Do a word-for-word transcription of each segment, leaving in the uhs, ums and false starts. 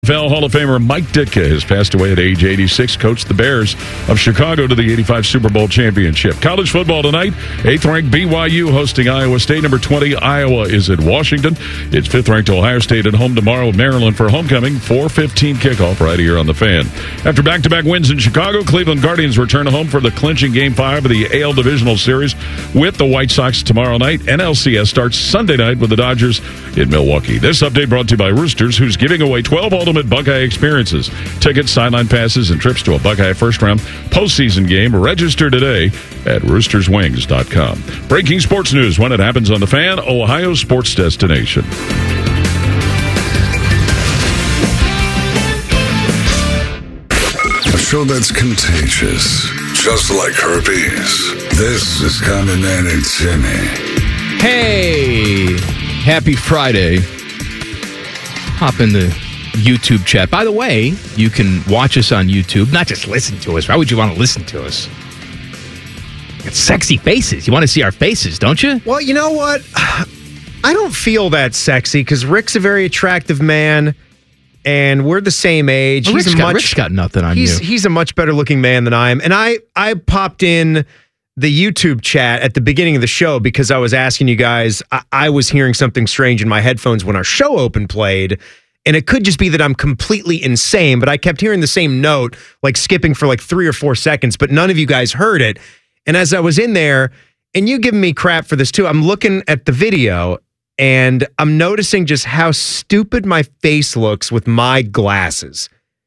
N F L Hall of Famer Mike Ditka has passed away at age eighty-six, coached the Bears of Chicago to the eighty-five Super Bowl championship. College football tonight, eighth-ranked B Y U hosting Iowa State. Number twenty, Iowa is at Washington. It's fifth-ranked Ohio State at home tomorrow with Maryland for homecoming. four fifteen kickoff right here on The Fan. After back-to-back wins in Chicago, Cleveland Guardians return home for the clinching Game five of the A L Divisional Series with the White Sox tomorrow night. N L C S starts Sunday night with the Dodgers in Milwaukee. This update brought to you by Roosters, who's giving away twelve ultimate Buckeye experiences. Tickets, sideline passes, and trips to a Buckeye first-round postseason game. Register today at roosters wings dot com. Breaking sports news when it happens on The Fan, Ohio sports destination. A show that's contagious, just like herpes. This is Common Man and Timmy. Hey, happy Friday. Hop in the YouTube chat. By the way, you can watch us on YouTube, not just listen to us. Why would you want to listen to us? It's sexy faces. You want to see our faces, don't you? Well, you know what? I don't feel that sexy because Rick's a very attractive man, and we're the same age. Well, he's Rick's, a got, much, Rick's got nothing on he's, you. He's a much better looking man than I am. And I, I popped in the YouTube chat at the beginning of the show because I was asking you guys, I, I was hearing something strange in my headphones when our show open played. And it could just be that I'm completely insane, but I kept hearing the same note, like skipping for like three or four seconds, but none of you guys heard it. And as I was in there, and you giving me crap for this too, I'm looking at the video and I'm noticing just how stupid my face looks with my glasses.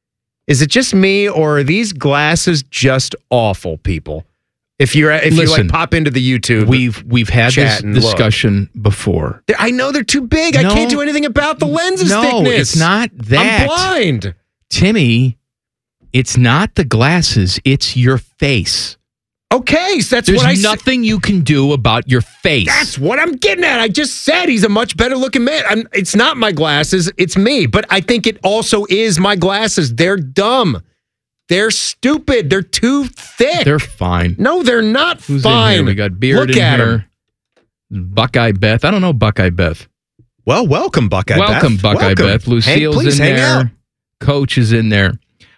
Is it just me, or are these glasses just awful, people? If you're if Listen, you like pop into the YouTube, we've we've had this and discussion look. before. I know they're too big. No, I can't do anything about the lenses no, thickness. No, it's not that. I'm blind. Timmy, it's not the glasses, it's your face. Okay, so that's There's what I nothing you can do about your face. That's what I'm getting at. I just said he's a much better looking man. I'm, it's not my glasses, it's me. But I think it also is my glasses. They're dumb. They're stupid. They're too thick. They're fine. No, they're not Who's fine. In here? We got Beard Look in at here. Him. Buckeye Beth. I don't know Buckeye Beth. Well, welcome, Buckeye welcome, Beth. Buckeye welcome. Beth. Lucille's hey, in hang there. Out. Coach is in there.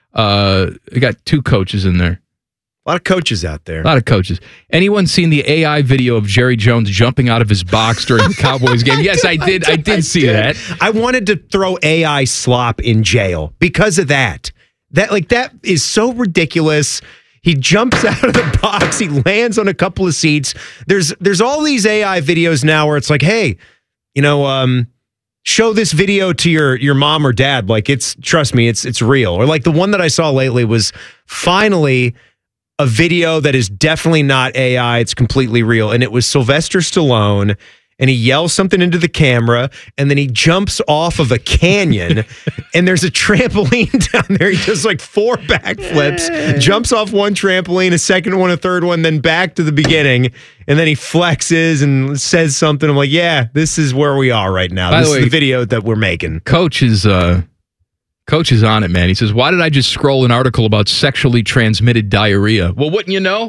Uh, we got two coaches in there. A lot of coaches out there. A lot of coaches. Anyone seen the A I video of Jerry Jones jumping out of his box during the Cowboys game? Yes, I did. I did, I did see did. that. I wanted to throw A I slop in jail because of that. That like that is so ridiculous. He jumps out of the box. He lands on a couple of seats. There's there's all these A I videos now where it's like, hey, you know, um, show this video to your your mom or dad. Like it's trust me, it's it's real. Or like the one that I saw lately was finally a video that is definitely not A I. It's completely real, and it was Sylvester Stallone. And he yells something into the camera, and then he jumps off of a canyon, and there's a trampoline down there. He does like four backflips, jumps off one trampoline, a second one, a third one, then back to the beginning, and then he flexes and says something. I'm like, yeah, this is where we are right now. By this the way, is the video that we're making. Coach is, uh, Coach is on it, man. He says, why did I just scroll an article about sexually transmitted diarrhea? Well, wouldn't you know?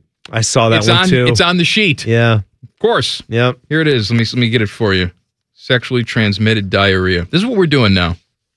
I saw that it's one on, too. It's on the sheet. Yeah. Of course. Yep. Here it is. Let me let me get it for you. Sexually transmitted diarrhea. This is what we're doing now.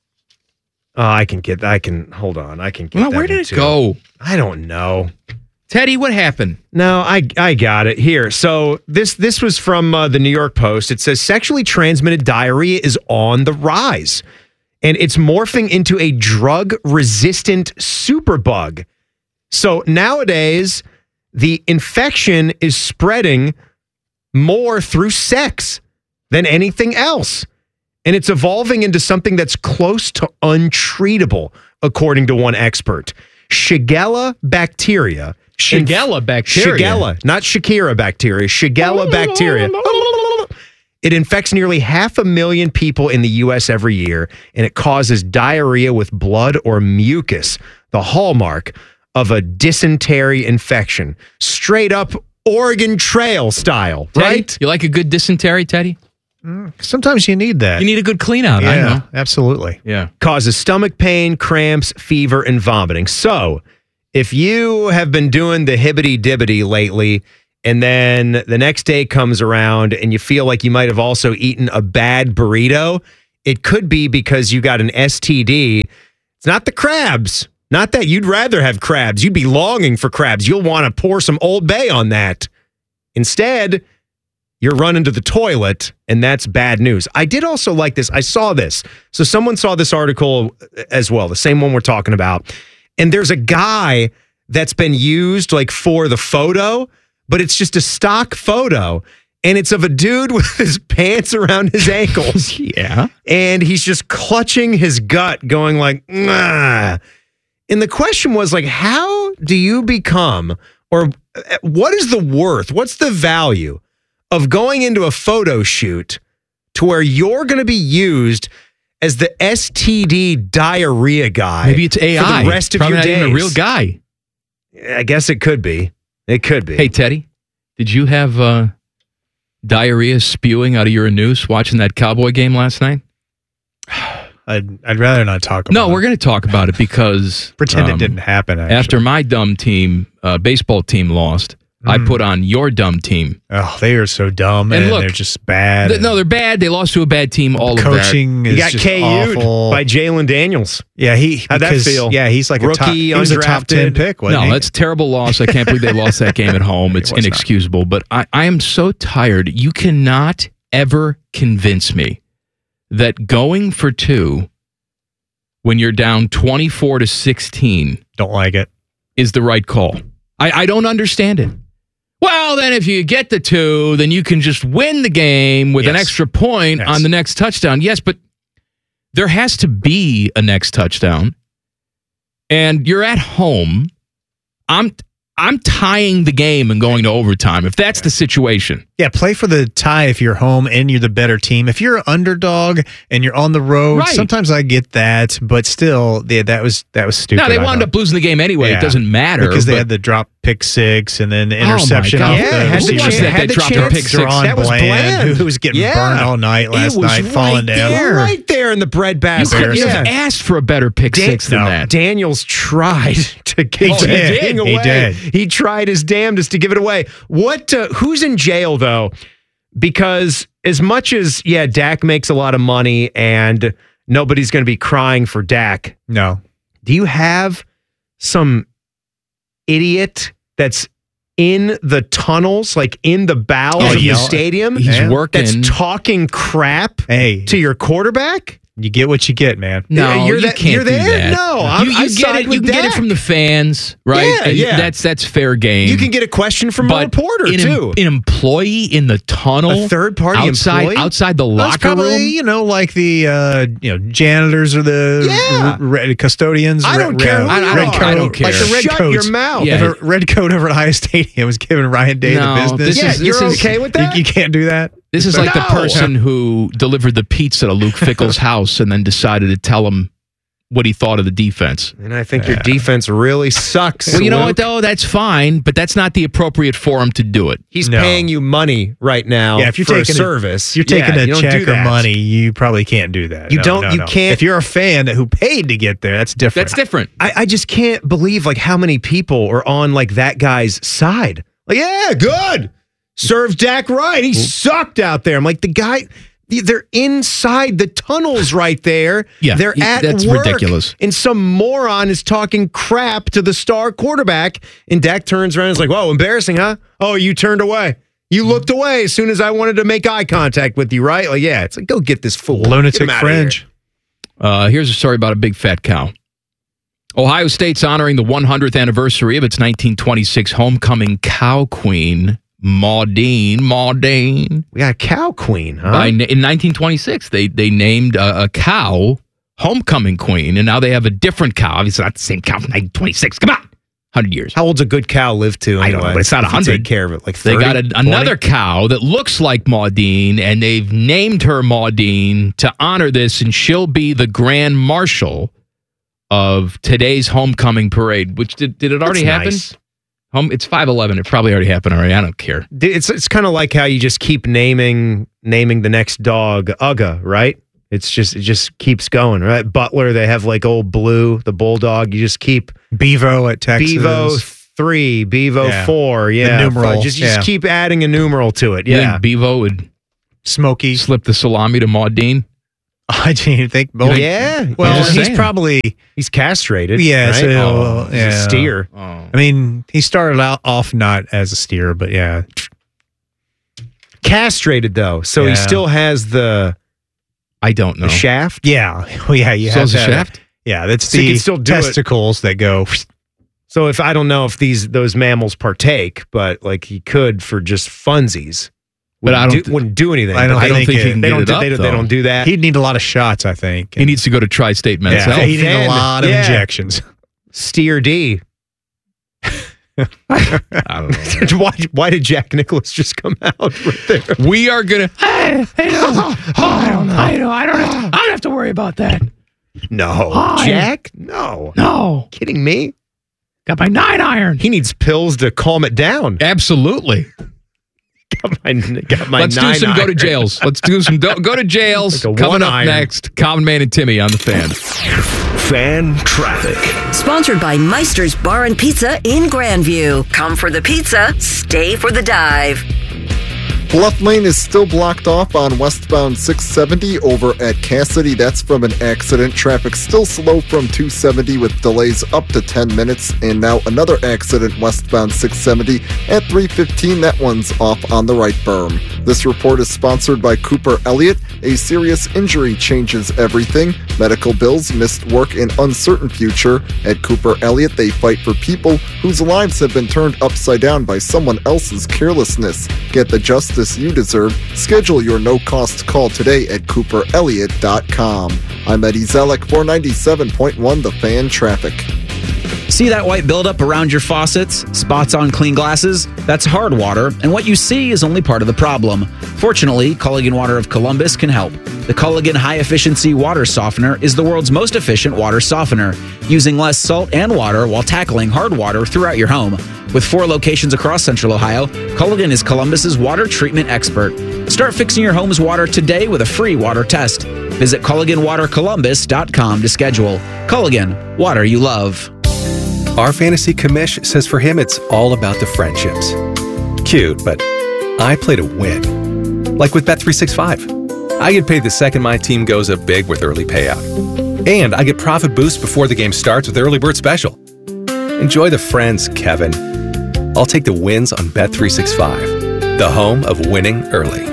Oh, I can get. I can hold on. I can get. Well, that where did one it too. go? I don't know. Teddy, what happened? No, I I got it here. So this this was from uh, the New York Post. It says sexually transmitted diarrhea is on the rise, and it's morphing into a drug-resistant superbug. So nowadays, the infection is spreading more through sex than anything else. And it's evolving into something that's close to untreatable, according to one expert. Shigella bacteria. Shigella bacteria? Shigella, not Shakira bacteria. Shigella bacteria. It infects nearly half a million people in the U S every year, and it causes diarrhea with blood or mucus, the hallmark of a dysentery infection. Straight up Oregon Trail style, Teddy, right? You like a good dysentery, Teddy? Sometimes you need that. You need a good clean out, yeah, I know. Absolutely. Yeah. Causes stomach pain, cramps, fever, and vomiting. So, if you have been doing the hibbity-dibbity lately, and then the next day comes around and you feel like you might have also eaten a bad burrito, it could be because you got an S T D. It's not the crabs. Not that you'd rather have crabs. You'd be longing for crabs. You'll want to pour some Old Bay on that. Instead, you're running to the toilet, and that's bad news. I did also like this. I saw this. So someone saw this article as well, the same one we're talking about. And there's a guy that's been used like for the photo, but it's just a stock photo. And it's of a dude with his pants around his ankles. Yeah. And he's just clutching his gut, going like, nah. And the question was like, how do you become, or what is the worth? What's the value of going into a photo shoot to where you're going to be used as the S T D diarrhea guy? Maybe it's A I. For the rest of Probably your not days. even a real guy. I guess it could be. It could be. Hey, Teddy, did you have uh, diarrhea spewing out of your anus watching that Cowboy game last night? I'd, I'd rather not talk about No, it. we're going to talk about it because Pretend um, it didn't happen, actually. after my dumb team, uh, baseball team lost, I put on your dumb team. Oh, they are so dumb, And and, look, they're just bad. Th- no, they're bad. They lost to a bad team. All of that. Coaching You is got just K U'd awful. by Jalen Daniels. Yeah, he. How'd that because- feel? Yeah, he's like a top. Rookie, He was a top ten undrafted. pick. Wasn't No, he? that's a terrible loss. I can't believe they lost that game at home. It's It was not. inexcusable. But I, I am so tired. You cannot ever convince me that going for two when you're down twenty-four to sixteen Don't like it. is the right call. I, I don't understand it. Well, then if you get the two, then you can just win the game with an Yes. extra point Yes. on the next touchdown. Yes, but there has to be a next touchdown. And you're at home. I'm I'm tying the game and going to overtime if that's the situation. Yeah, play for the tie if you're home and you're the better team. If you're an underdog and you're on the road, Right. sometimes I get that, but still, yeah, that was that was stupid. No, they I wound thought. up losing the game anyway. Yeah. It doesn't matter. because they but- had the drop pick six and then the Oh, my interception God. off Yeah, the had the receiver. chance- that they the dropped a chance. pick six. Deron That was Bland, Bland. who was getting Yeah. burned all night last it was night, right falling down. there, right there in the bread you basket. couldn't Yeah. have asked for a better pick Dan- six than no. that. Daniels tried to give He the did. thing He away. did. He tried his damnedest to give it away. What? Uh, who's in jail though? Because as much as yeah, Dak makes a lot of money and nobody's going to be crying for Dak. No. Do you have some idiot that's in the tunnels, like in the bowels Oh, of the yell- stadium? He's Yeah. working. That's talking crap Hey, to your quarterback? you get what you get, man. No, You're you that- can't you're do there? that. No, I'm- you, you I get side it. with You can get it Dak. from the fans, right? Yeah, And yeah. That's that's fair game. You can get a question from a but reporter an, too. An employee in the tunnel, A third-party outside employee? outside the That's locker probably, room. you know, like the uh, you know janitors or the Yeah. r- red custodians. I don't red, care who I- I red don't- coat, I don't care. Like the red Shut coat. your mouth. Yeah. If a red coat over at Ohio Stadium was giving Ryan Day No, the business. this Yeah, is- this you're is- okay with You, that? you can't do that. This is like the No. person who delivered the pizza to Luke Fickle's house and then decided to tell him what he thought of the defense. And I think your defense really sucks. Well, you know what, Luke. though? That's fine, but that's not the appropriate forum to do it. He's No. paying you money right now Yeah, if you're for taking a service. if you're taking Yeah, a you don't check do or that. money, you probably can't do that. You No, don't- no, you no. can't- If you're a fan who paid to get there, that's different. That's different. I, I just can't believe like how many people are on like that guy's side. Like, yeah, good. Serves Dak right. He sucked out there. I'm like, the guy, they're inside the tunnels right there. Yeah, they're he- at that's work, ridiculous. And some moron is talking crap to the star quarterback. And Dak turns around and is like, whoa, embarrassing, huh? Oh, you turned away. You looked away as soon as I wanted to make eye contact with you, right? Like, yeah, it's like, go get this fool. Get Lunatic him outta fringe. here. Uh, here's a story about a big fat cow. Ohio State's honoring the one hundredth anniversary of its nineteen twenty-six homecoming cow queen, Maudine. Maudine. We got a cow queen, huh? By, in nineteen twenty-six, they they named a, a cow homecoming queen, and now they have a different cow. It's not the same cow from nineteen twenty-six. Come on, one hundred years. How old's a good cow live to? Anyway? I don't know, but it's not If you one hundred. Take care of it. Like They thirty, got a, another cow that looks like Maudine, and they've named her Maudine to honor this, and she'll be the grand marshal of today's homecoming parade. Which did did it already That's happen? nice. Home, it's five eleven. It probably already happened already. I don't care. It's it's kind of like how you just keep naming naming the next dog Ugga, right? It's just it just keeps going, right? Butler, they have like old Blue, the bulldog. You just keep Bevo at Texas. Bevo three, Bevo Yeah. four, The yeah. numeral, Just, yeah. just keep adding a numeral to it. You Yeah. think Bevo would Smokey. slip the salami to Maudine? I didn't even think. Oh, yeah. Well, just he's saying. probably He's castrated. yeah. right? So, Oh, he's yeah. a steer. Oh. I mean, he started out off not as a steer, but yeah, Castrated, though. So he Yeah. still has the, I don't know. the shaft. yeah, well, yeah. You So have is the that- shaft? Yeah, that's So you the can still do it. testicles that go. So if I don't know if these those mammals partake, but like he could for just funsies. But I Wouldn't don't do, th- wouldn't do anything. I don't But I don't think think it- he can they get don't. it Do, up, they, don't though. they don't do that. He'd need a lot of shots, I think. He needs to go to Tri-State Men's yeah, Health. he needs Then, a lot of yeah. injections. Steer D. I don't know. why? Why did Jack Nicholas just come out right there? We are gonna. I, I don't, I don't know. I don't. I don't. Have to, I don't have to worry about that. No, Fine. Jack. No, No, kidding me. got my nine iron. He needs pills to calm it down. Absolutely. Got my, got my Let's do nine some go to iron. jails. Let's do some do, go to jails. Like a Coming one up iron. next, Common Man and Timmy on the Fan. Fan traffic. Sponsored by Meister's Bar and Pizza in Grandview. Come for the pizza, stay for the dive. Left lane is still blocked off on westbound six seventy over at Cassidy. That's from an accident. Traffic still slow from two seventy with delays up to ten minutes. And now another accident westbound six seventy at three fifteen. That one's off on the right berm. This report is sponsored by Cooper Elliott. A serious injury changes everything. Medical bills, missed work, and uncertain future. At Cooper Elliott, they fight for people whose lives have been turned upside down by someone else's carelessness. Get the justice you deserve. Schedule your no-cost call today at cooper elliott dot com. I'm Eddie Zellick, four ninety-seven point one The Fan Traffic. See that white buildup around your faucets? Spots on clean glasses? That's hard water, and what you see is only part of the problem. Fortunately, Culligan Water of Columbus can help. The Culligan High Efficiency Water Softener is the world's most efficient water softener, using less salt and water while tackling hard water throughout your home. With four locations across Central Ohio, Culligan is Columbus's water treatment expert. Start fixing your home's water today with a free water test. Visit Culligan Water Columbus dot com to schedule. Culligan, water you love. Our fantasy commish says for him it's all about the friendships. Cute, but I play to win. Like with Bet three sixty-five. I get paid the second my team goes up big with early payout. And I get profit boost before the game starts with Early Bird Special. Enjoy the friends, Kevin. I'll take the wins on Bet three sixty-five, the home of winning early.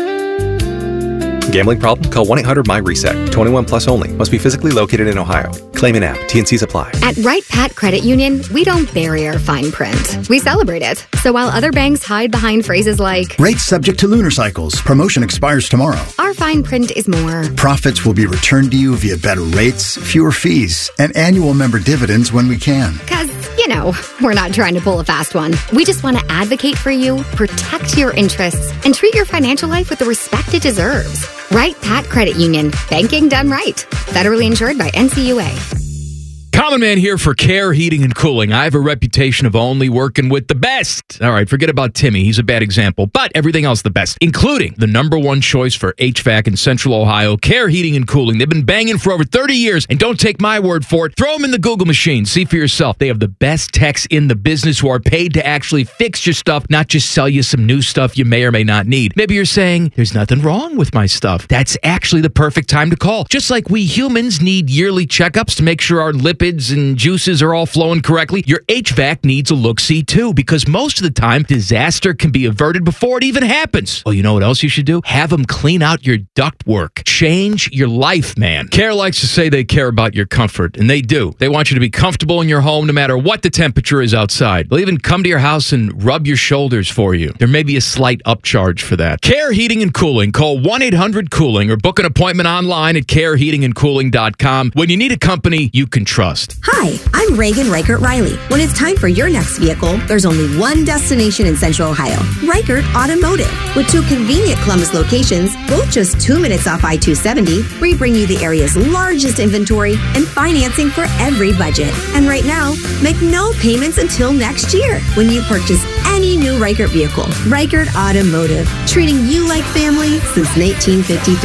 Gambling problem? Call one eight hundred my reset. twenty-one plus only. Must be physically located in Ohio. Claim in app. T N Cs apply. At Wright Pat Credit Union, we don't bury our fine print. We celebrate it. So while other banks hide behind phrases like, rates subject to lunar cycles. Promotion expires tomorrow. our fine print is more. Profits will be returned to you via better rates, fewer fees, and annual member dividends when we can. Because, you know, we're not trying to pull a fast one. We just want to advocate for you, protect your interests, and treat your financial life with the respect it deserves. Wright Pat Credit Union. Banking done right. Federally insured by N C U A. Common Man here for Care Heating and Cooling. I have a reputation of only working with the best. All right, forget about Timmy. He's a bad example, but everything else the best, including the number one choice for H V A C in Central Ohio, Care Heating and Cooling. They've been banging for over thirty years, and don't take my word for it. Throw them in the Google machine. See for yourself. They have the best techs in the business who are paid to actually fix your stuff, not just sell you some new stuff you may or may not need. Maybe you're saying, there's nothing wrong with my stuff. That's actually the perfect time to call. Just like we humans need yearly checkups to make sure our lipids and juices are all flowing correctly, your H V A C needs a look-see too, because most of the time, disaster can be averted before it even happens. Well, you know what else you should do? Have them clean out your ductwork. Change your life, man. Care likes to say they care about your comfort, and they do. They want you to be comfortable in your home no matter what the temperature is outside. They'll even come to your house and rub your shoulders for you. There may be a slight upcharge for that. Care Heating and Cooling. Call one eight hundred cooling or book an appointment online at care heating and cooling dot com when you need a company you can trust. Hi, I'm Reagan Reichert Riley. When it's time for your next vehicle, there's only one destination in Central Ohio, Reichert Automotive. With two convenient Columbus locations, both just two minutes off I two seventy, we bring you the area's largest inventory and financing for every budget. And right now, make no payments until next year when you purchase any new Reichert vehicle. Reichert Automotive, treating you like family since nineteen fifty-three.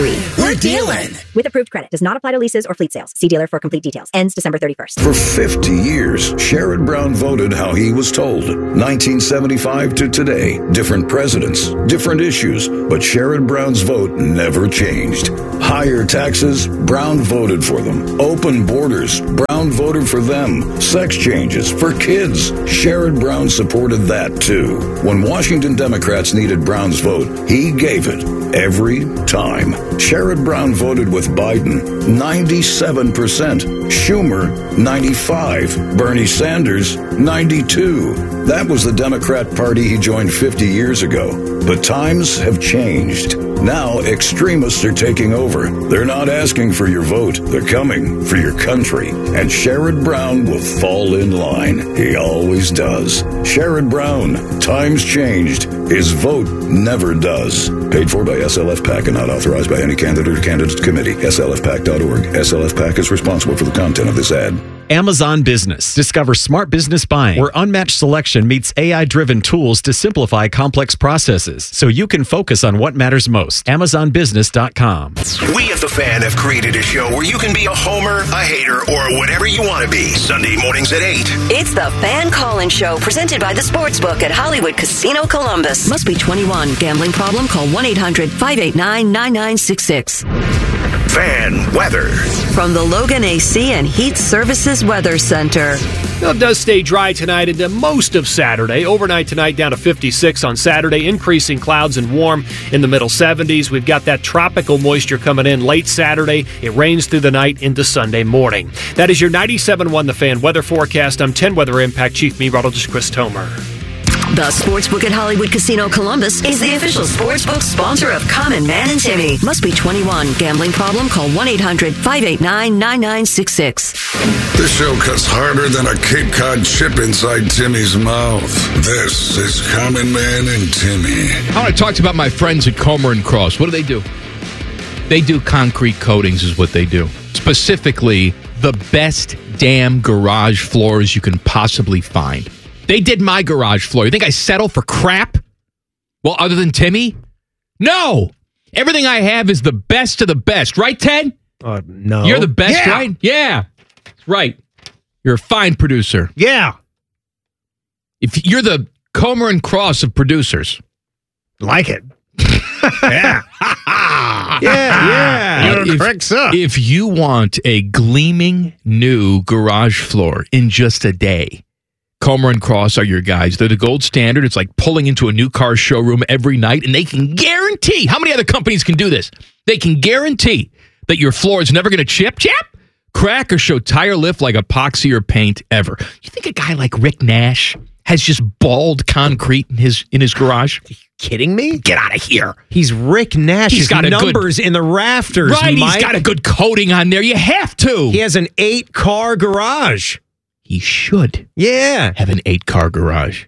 we're dealing. With approved credit. Does not apply to leases or fleet sales. See dealer for complete details. Ends December thirty-first. For fifty years, Sherrod Brown voted how he was told. nineteen seventy-five to today, different presidents, different issues, but Sherrod Brown's vote never changed. Higher taxes, Brown voted for them. Open borders, Brown voted for them. Sex changes for kids, Sherrod Brown supported that too. When Washington Democrats needed Brown's vote, he gave it every time. Sherrod Brown voted with Biden, ninety-seven percent. Schumer, ninety-five. Bernie Sanders, ninety-two. That was the Democrat Party he joined fifty years ago. But times have changed. Now extremists are taking over. They're not asking for your vote. They're coming for your country. And Sherrod Brown will fall in line. He always does. Sherrod Brown. Times changed. His vote never does. Paid for by S L F PAC and not authorized by any candidate or candidate committee. S L F pac dot org. S L F PAC is responsible for the content of this ad. Amazon Business. Discover smart business buying, where unmatched selection meets A I-driven tools to simplify complex processes, so you can focus on what matters most. Amazon Business dot com. We at The Fan have created a show where you can be a homer, a hater, or whatever you want to be. Sunday mornings at eight. It's the Fan Call-In Show, presented by the Sportsbook at Hollywood Casino Columbus. Must be twenty-one. Gambling problem? Call one eight hundred five eight nine nine nine six six. Fan weather. From the Logan A C and Heat Services Weather Center. Well, it does stay dry tonight into most of Saturday. Overnight tonight down to fifty-six on Saturday. Increasing clouds and warm in the middle seventies. We've got that tropical moisture coming in late Saturday. It rains through the night into Sunday morning. That is your ninety-seven point one The Fan weather forecast. I'm ten Weather Impact Chief Meteorologist Chris Tomer. The Sportsbook at Hollywood Casino Columbus is the official sportsbook sponsor of Common Man and Timmy. Must be twenty-one. Gambling problem? Call one eight hundred five eight nine nine nine six six. This show cuts harder than a Cape Cod chip inside Timmy's mouth. This is Common Man and Timmy. I want to talk about my friends at Comer and Cross. What do they do? They do concrete coatings is what they do. Specifically, the best damn garage floors you can possibly find. They did my garage floor. You think I settle for crap? Well, other than Timmy? No. Everything I have is the best of the best. Right, Ted? Uh, no. You're the best, Yeah. right? Yeah. That's right. You're a fine producer. Yeah. If you're the Comer and Cross of producers. Like it. yeah. yeah, yeah. Uh, if, if you want a gleaming new garage floor in just a day, Comer and Cross are your guys. They're the gold standard. It's like pulling into a new car showroom every night, and they can guarantee, how many other companies can do this? They can guarantee that your floor is never going to chip, chip, crack, or show tire lift like epoxy or paint ever. You think a guy like Rick Nash has just bald concrete in his in his garage? Are you kidding me? Get out of here. He's Rick Nash. He's His got a numbers good, in the rafters, Right, Mike. he's got a good coating on there. You have to. He has an eight-car garage. He should. Yeah. Have an eight-car garage.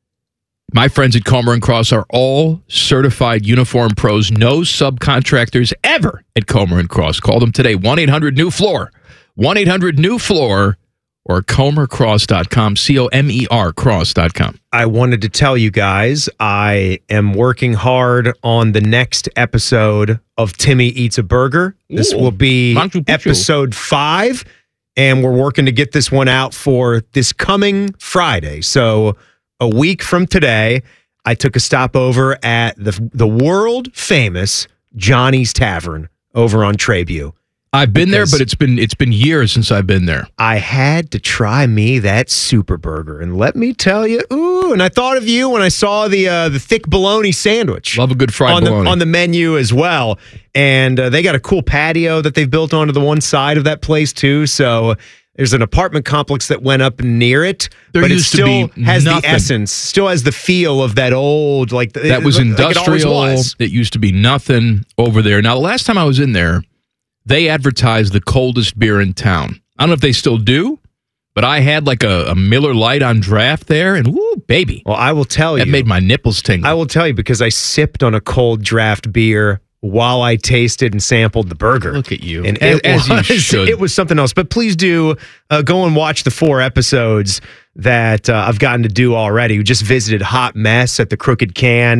My friends at Comer and Cross are all certified uniform pros. No subcontractors ever at Comer and Cross. Call them today. one eight hundred new floor. one eight hundred new floor or comer cross dot com. C O M E R cross dot com. I wanted to tell you guys I am working hard on the next episode of Timmy Eats a Burger. This Ooh. will be Machu Picchu. episode five. And we're working to get this one out for this coming Friday. So a week from today, I took a stop over at the the world famous Johnny's Tavern over on Trayview. I've been there, but it's been it's been years since I've been there. I had to try me that super burger, and let me tell you, ooh! And I thought of you when I saw the uh, the thick bologna sandwich. Love a good fried on bologna the, on the menu as well. And uh, they got a cool patio that they've built onto the one side of that place too. So there's an apartment complex that went up near it, There but it used to still be has nothing. the essence, still has the feel of that old like That was like it always industrial. was. It used to be nothing over there. Now, the last time I was in there, they advertised the coldest beer in town. I don't know if they still do, but I had like a, a Miller Lite on draft there, and woo, baby. Well, I will tell you. That made my nipples tingle. I will tell you because I sipped on a cold draft beer while I tasted and sampled the burger. Look at you. And As- it, as you was, should. it was something else. But please do uh, go and watch the four episodes that uh, I've gotten to do already. We just visited Hot Mess at the Crooked Can.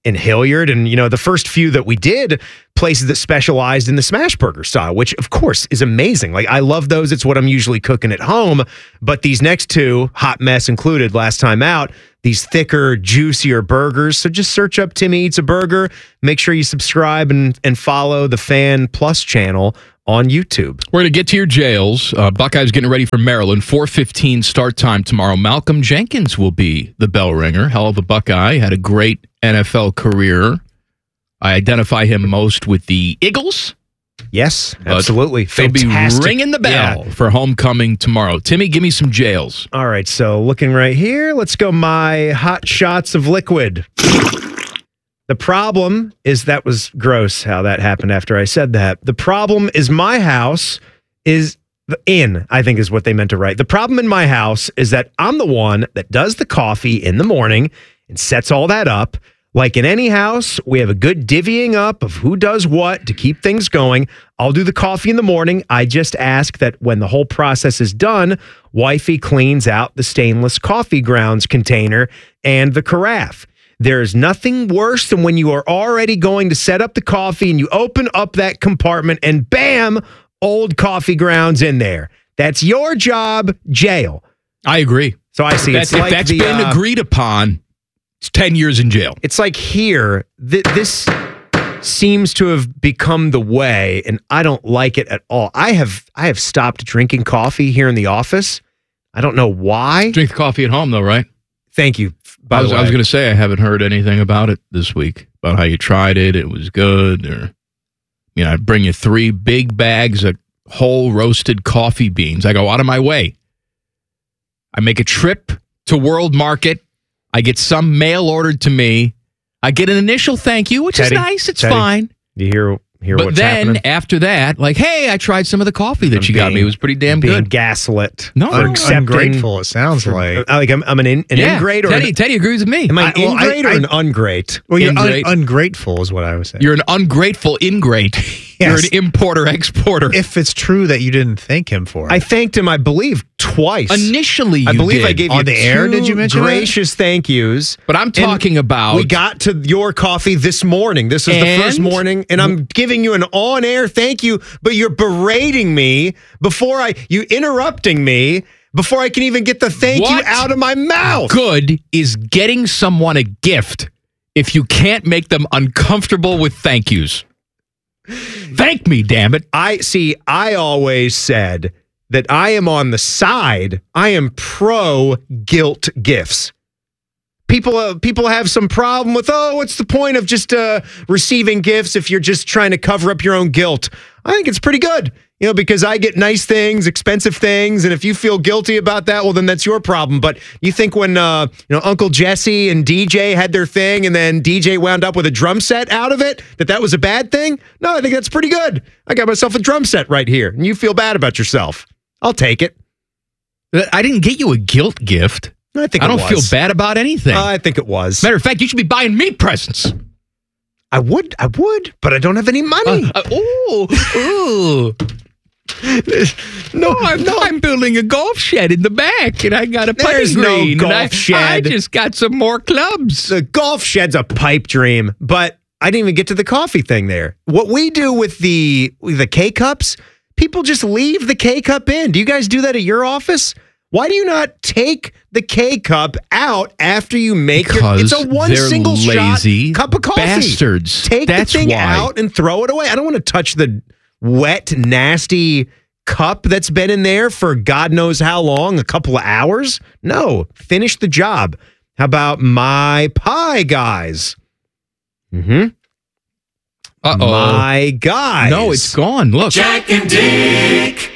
in Hilliard. And, you know, the first few that we did, places that specialized in the smash burger style, which, of course, is amazing. Like, I love those. It's what I'm usually cooking at home. But these next two, hot mess included last time out, these thicker, juicier burgers. So just search up Timmy Eats a Burger. Make sure you subscribe and, and follow the Fan Plus channel on YouTube. We're going to get to your jails. Uh, Buckeyes getting ready for Maryland. four fifteen start time tomorrow. Malcolm Jenkins will be the bell ringer. Hell of a Buckeye. Had a great N F L career. I identify him most with the Eagles. Yes, absolutely. They'll be Fantastic. ringing the bell Yeah. for homecoming tomorrow. Timmy, give me some jails. All right, so looking right here, let's go my hot shots of liquid. The problem is that was gross how that happened after I said that. The problem is my house is in, I think is what they meant to write. The problem in my house is that I'm the one that does the coffee in the morning and sets all that up. Like in any house, we have a good divvying up of who does what to keep things going. I'll do the coffee in the morning. I just ask that when the whole process is done, wifey cleans out the stainless coffee grounds container and the carafe. There is nothing worse than when you are already going to set up the coffee and you open up that compartment and bam, old coffee grounds in there. That's your job, jail. I agree. So I see. That's, It's like if that's the, been uh, agreed upon, it's ten years in jail. It's like here, th- this seems to have become the way, and I don't like it at all. I have I have stopped drinking coffee here in the office. I don't know why. Drink the coffee at home, though, right? Thank you. By I was, the I was way. going to say I haven't heard anything about it this week, about how you tried it, it was good, or, you know, I bring you three big bags of whole roasted coffee beans. I go out of my way. I make a trip to World Market. I get some mail ordered to me. I get an initial thank you, which Teddy, is nice. It's Teddy, fine. You hear hear But what's then happening? after that, like, hey, I tried some of the coffee that I'm you got me. being- It was pretty damn being good. gaslit. No, for no, accepting- ungrateful, it sounds like. Uh, like I'm, I'm an, in, an Yeah, ingrate or Teddy, an, Teddy agrees with me. am I, I- well, I- ingrate or I- an ungrate? Well, you're un- Ingrate. ungrateful is what I was saying. You're an ungrateful ingrate. Yes. You're an importer exporter. If it's true that you didn't thank him for it. I thanked him, I believe, twice. Initially, you I believe did. I gave On you the air, two did you mention that? gracious thank yous. But I'm And talking about. we got to your coffee this morning. This is the first And? morning, and I'm giving you an on-air thank you, but you're berating me before I, you interrupting me before I can even get the thank you What out of my mouth. good is getting someone a gift if you can't make them uncomfortable with thank yous. Thank me, damn it. I see, I always said that I am on the side, I am pro guilt gifts. People, uh, people have some problem with, oh, what's the point of just uh, receiving gifts if you're just trying to cover up your own guilt? I think it's pretty good, you know, because I get nice things, expensive things, and if you feel guilty about that, well, then that's your problem. But you think when, uh, you know, Uncle Jesse and D J had their thing, and then D J wound up with a drum set out of it, that that was a bad thing? No, I think that's pretty good. I got myself a drum set right here, and you feel bad about yourself. I'll take it. I didn't get you a guilt gift. I think I it don't was. feel bad about anything. Uh, I think it was. Matter of fact, you should be buying me presents. I would, I would, but I don't have any money. Uh, uh, ooh, ooh. no, I'm, no. I'm building a golf shed in the back, and I got a putting There's no green. golf and I, shed. I just got some more clubs. The golf shed's a pipe dream, but I didn't even get to the coffee thing there. What we do with the with the K-Cups, people just leave the K-Cup in. Do you guys do that at your office? Why do you not take the K-Cup out after you make Because your... It's a one they're single lazy shot cup of coffee. bastards. Take That's the thing why. out and throw it away. I don't want to touch the wet, nasty cup that's been in there for God knows how long, a couple of hours. No, finish the job. How about my pie, guys? Mm-hmm. Uh-oh. My guys. No, it's gone. Look. Jack and Dick.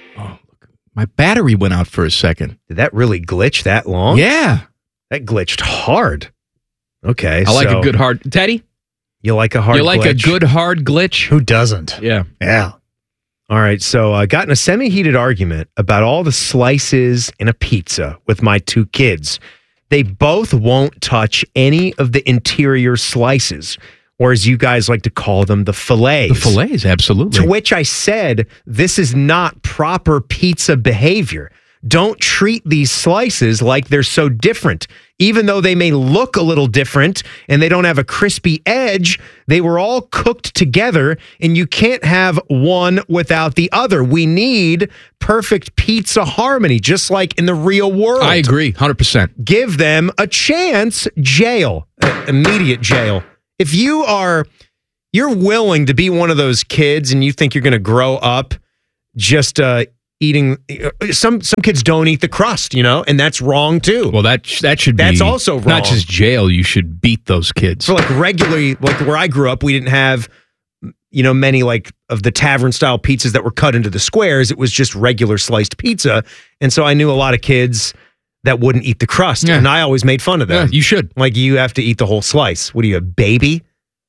My battery went out for a second. Did that really glitch that long? Yeah. That glitched hard. Okay. I like so a good hard... Teddy? You like a hard You like glitch? a good hard glitch? Who doesn't? Yeah. Yeah. All right, so I got in a semi-heated argument about all the slices in a pizza with my two kids. They both won't touch any of the interior slices, or as you guys like to call them, the fillets. The fillets, absolutely. To which I said, this is not proper pizza behavior. Don't treat these slices like they're so different. even though they may look a little different and they don't have a crispy edge, they were all cooked together, and you can't have one without the other. We need perfect pizza harmony, just like in the real world. I agree, one hundred percent. Give them a chance. Jail. Uh, immediate jail. If you are, you're willing to be one of those kids and you think you're going to grow up just uh, eating, some some kids don't eat the crust, you know, and that's wrong too. Well, that that should be. That's also wrong. Not just jail. You should beat those kids. For like regularly, like where I grew up, we didn't have, you know, many like of the tavern style pizzas that were cut into the squares. It was just regular sliced pizza. And so I knew a lot of kids that wouldn't eat the crust. Yeah. And I always made fun of them. Yeah, you should. Like, you have to eat the whole slice. What are you, a baby?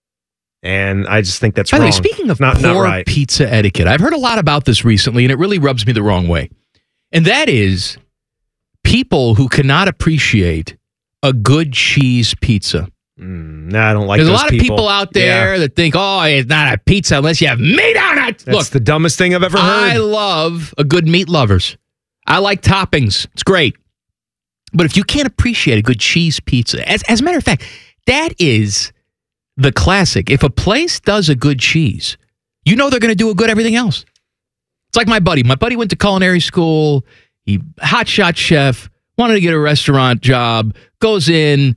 And I just think that's By the wrong. way, speaking of not, poor not right. pizza etiquette, I've heard a lot about this recently, and it really rubs me the wrong way. And that is people who cannot appreciate a good cheese pizza. Mm, no, I don't like There's those a lot people. of people out there Yeah. that think, oh, it's not a pizza unless you have meat on it. That's Look, the dumbest thing I've ever heard. I love a good meat lovers. I like toppings. It's great. But if you can't appreciate a good cheese pizza, as, as a matter of fact, that is the classic. If a place does a good cheese, you know they're going to do a good everything else. It's like my buddy. My buddy went to culinary school. He hotshot chef, wanted to get a restaurant job, goes in,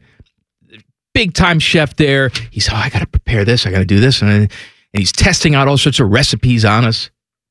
big time chef there. He's, oh, I got to prepare this. I got to do this. And, and he's testing out all sorts of recipes on us.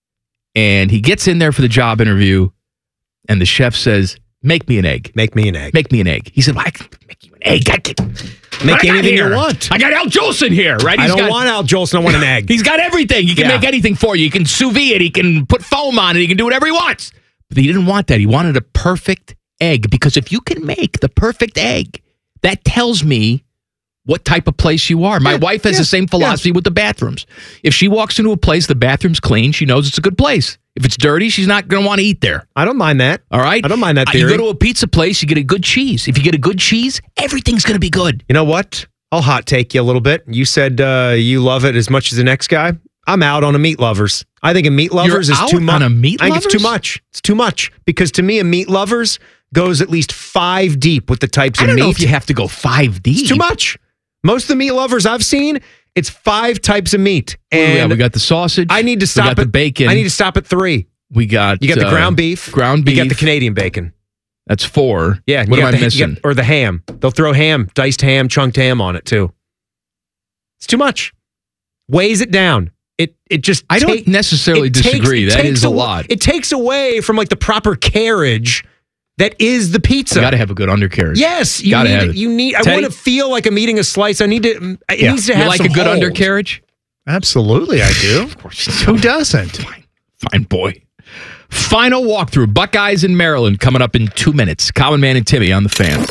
And he gets in there for the job interview, and the chef says, make me an egg. Make me an egg. Make me an egg. He said, well, I can make you an egg. I can Make I got anything here. you want. I got Al Jolson here, right? I He's don't got, want Al Jolson. I want an egg. He's got everything. He can Yeah. make anything for you. He can sous vide it. He can put foam on it. He can do whatever he wants. But he didn't want that. He wanted a perfect egg, because if you can make the perfect egg, that tells me what type of place you are. My Yeah, wife has yeah, the same philosophy with the bathrooms. If she walks into a place, the bathroom's clean, she knows it's a good place. If it's dirty, she's not going to want to eat there. I don't mind that. All right? I don't mind that Uh, theory. You go to a pizza place, you get a good cheese. If you get a good cheese, everything's going to be good. You know what? I'll hot take you a little bit. You said uh, you love it as much as the next guy. I'm out on a meat lovers. I think a meat lovers You're is out too much. on a meat I think it's too lovers? much. It's too much, because to me, a meat lovers goes at least five deep with the types I of don't meat. know if you have to go five deep. It's too much. Most of the meat lovers I've seen, it's five types of meat. What do we And got? We got the sausage. I need to We stop got at the bacon. I need to stop at three. We got You got the uh, ground beef. Ground beef. You got the Canadian bacon. That's four. Yeah. and What you am got I the- you missing? got- or the ham. They'll throw ham, diced ham, chunked ham on it too. It's too much. Weighs it down. It it just I don't take- necessarily it takes- disagree. it That takes is a aw- lot. It takes away from like the proper carriage that is the pizza. You got to have a good undercarriage. Yes, you Gotta need. have it. You need. I Teddy? want to feel like I'm eating a slice. I need to. It Yeah. needs to You have like some a good hold. undercarriage? Absolutely, I do. Of course you Who do. doesn't? Fine. Fine boy. Final walkthrough. Buckeyes in Maryland coming up in two minutes. Common Man and Timmy on the Fan.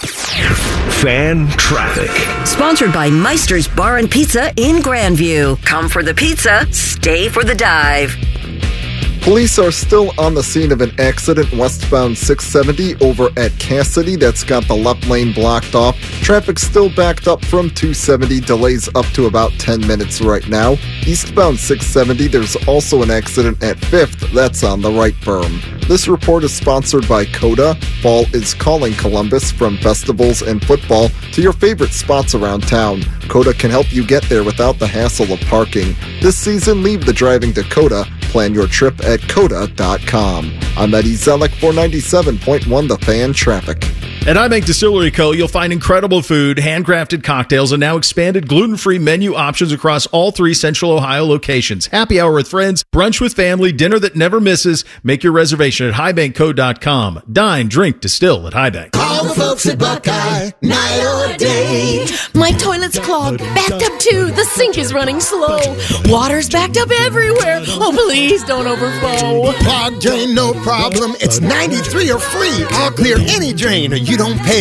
Fan traffic. Sponsored by Meister's Bar and Pizza in Grandview. Come for the pizza, stay for the dive. Police are still on the scene of an accident westbound six seventy over at Cassidy. That's got the left lane blocked off. Traffic still backed up from two seventy. Delays up to about ten minutes right now. Eastbound six seventy, there's also an accident at fifth. That's on the right berm. This report is sponsored by Coda. Fall is calling Columbus, from festivals and football to your favorite spots around town. Coda can help you get there without the hassle of parking. This season, leave the driving to Coda. Plan your trip at coda dot com. I'm Eddie Zellick for ninety-seven point one The Fan Traffic. At iBank Distillery Co., you'll find incredible food, handcrafted cocktails, and now expanded gluten-free menu options across all three Central Ohio locations. Happy hour with friends, brunch with family, dinner that never misses. Make your reservation at high bank co dot com. Dine, drink, distill at Highbank. All the folks at Buckeye, night or day. My toilet's clogged, backed up too. The sink is running slow. Water's backed up everywhere. Oh, please don't overflow. Clogged drain, no problem. It's ninety-three or free. I'll clear any drain. You don't pay.